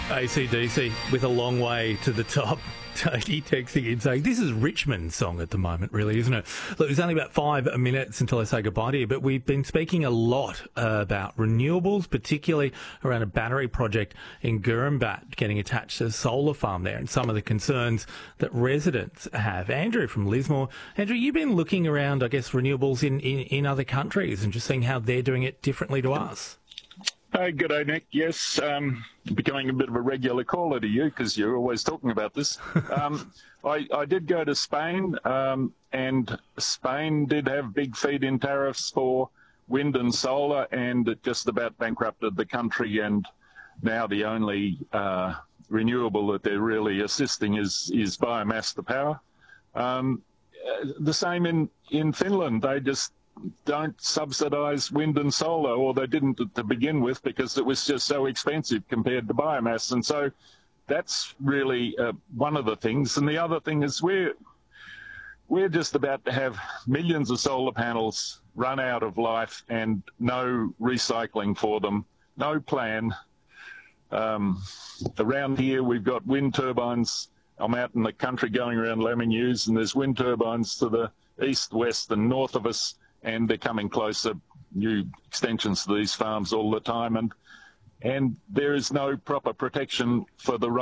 AC/DC with a long way to the top. Tony texting in saying, this is Richmond's song at the moment, really, isn't it? Look, it's only about 5 minutes until I say goodbye to you, but we've been speaking a lot about renewables, particularly around a battery project in Gurumbat getting attached to a solar farm there and some of the concerns that residents have. Andrew from Lismore. Andrew, you've been looking around, I guess, renewables in other countries and just seeing how they're doing it differently to us. Good day, Nick. Yes, becoming a bit of a regular caller to you because you're always talking about this. I did go to Spain, and Spain did have big feed-in tariffs for wind and solar, and it just about bankrupted the country. And now the only renewable that they're really assisting is biomass to power. The same in Finland. They just don't subsidise wind and solar, or they didn't to begin with because it was just so expensive compared to biomass. And so that's really one of the things. And the other thing is we're just about to have millions of solar panels run out of life and no recycling for them, no plan. Around here we've got wind turbines. I'm out in the country going around Laminghues, and there's wind turbines to the east, west and north of us, and they're coming closer, new extensions to these farms all the time, and there is no proper protection for the